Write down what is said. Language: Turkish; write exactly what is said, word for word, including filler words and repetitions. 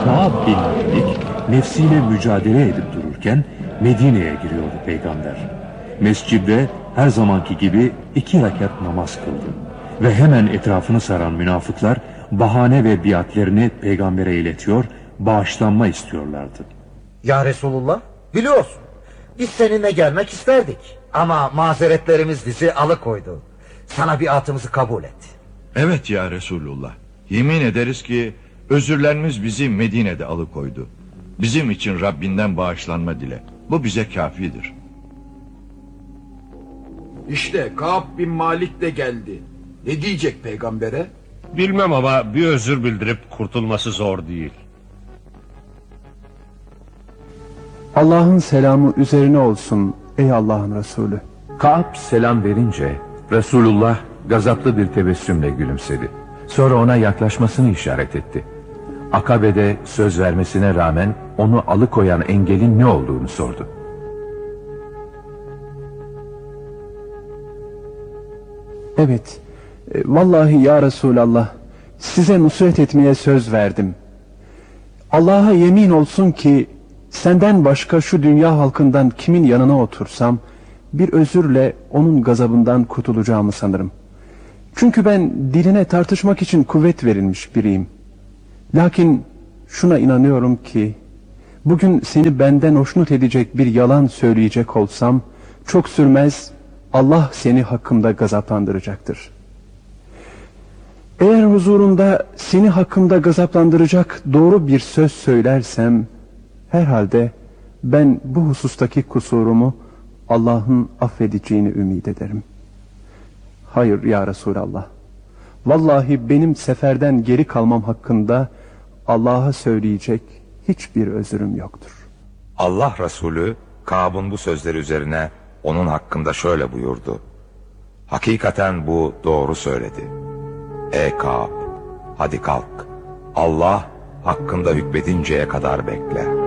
Kâb bin Malik nefsiyle mücadele edip dururken Medine'ye giriyordu peygamber. Mescidde her zamanki gibi iki rekat namaz kıldı. Ve hemen etrafını saran münafıklar bahane ve biatlerini peygambere iletiyor, bağışlanma istiyorlardı. Ya Resulullah, biliyorsun biz seninle gelmek isterdik ama mazeretlerimiz bizi alıkoydu. Sana biatımızı kabul et. Evet ya Resulullah, yemin ederiz ki özürlerimiz bizi Medine'de alıkoydu. Bizim için Rabbinden bağışlanma dile. Bu bize kafidir. İşte Kâb bin Malik de geldi. Ne diyecek peygambere? Bilmem ama bir özür bildirip kurtulması zor değil. Allah'ın selamı üzerine olsun ey Allah'ın Resulü. Kâb selam verince Resulullah gazaplı bir tebessümle gülümsedi. Sonra ona yaklaşmasını işaret etti. Akabe'de söz vermesine rağmen onu alıkoyan engelin ne olduğunu sordu. Evet, e, vallahi ya Resulallah, size nusret etmeye söz verdim. Allah'a yemin olsun ki senden başka şu dünya halkından kimin yanına otursam bir özürle onun gazabından kurtulacağımı sanırım. Çünkü ben diline tartışmak için kuvvet verilmiş biriyim. Lakin şuna inanıyorum ki bugün seni benden hoşnut edecek bir yalan söyleyecek olsam çok sürmez Allah seni hakkımda gazaplandıracaktır. Eğer huzurunda seni hakkımda gazaplandıracak doğru bir söz söylersem herhalde ben bu husustaki kusurumu Allah'ın affedeceğini ümit ederim. Hayır ya Resulallah, vallahi benim seferden geri kalmam hakkında Allah'a söyleyecek hiçbir özürüm yoktur. Allah Resulü Kâb'ın bu sözleri üzerine onun hakkında şöyle buyurdu: hakikaten bu doğru söyledi. Ey Kâb, hadi kalk, Allah hakkında hükmedinceye kadar bekle.